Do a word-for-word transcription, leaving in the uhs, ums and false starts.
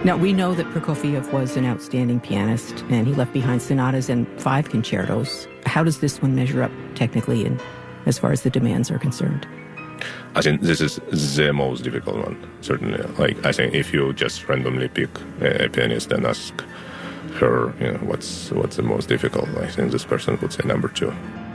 Now, we know that Prokofiev was an outstanding pianist, and he left behind sonatas and five concertos. How does this one measure up technically and as far as the demands are concerned? I think this is the most difficult one, certainly. Like, I think if you just randomly pick a pianist and ask her, you know, what's what's the most difficult, I think this person would say number two.